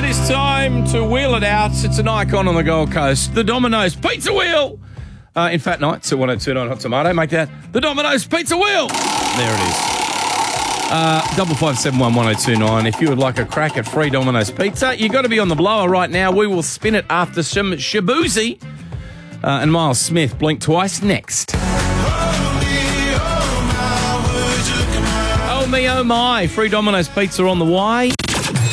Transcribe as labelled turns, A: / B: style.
A: It is time to wheel it out. It's an icon on the Gold Coast. The Domino's Pizza Wheel. In Fat Nights at 102.9 Hot Tomato. Make that the Domino's Pizza Wheel. There it is. 55711029. If you would like a crack at free Domino's Pizza, you got to be on the blower right now. We will spin it after some Shabuzi. And Miles Smith, Blink Twice, next. Oh me, oh my. Free Domino's Pizza on the way.